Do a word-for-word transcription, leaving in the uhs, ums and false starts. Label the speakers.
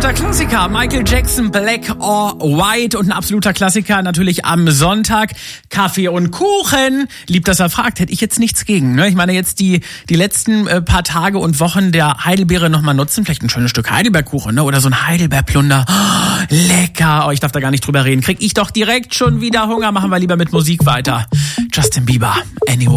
Speaker 1: absoluter Klassiker. Michael Jackson, Black or White, und ein absoluter Klassiker natürlich am Sonntag. Kaffee und Kuchen. Lieb, dass er fragt. Hätte ich jetzt nichts gegen. Ne? Ich meine, jetzt die die letzten äh, paar Tage und Wochen der Heidelbeere nochmal nutzen. Vielleicht ein schönes Stück Heidelbeerkuchen, ne? Oder so ein Heidelbeerplunder. Oh, lecker. Oh, ich darf da gar nicht drüber reden. Krieg ich doch direkt schon wieder Hunger. Machen wir lieber mit Musik weiter. Justin Bieber. Anyway.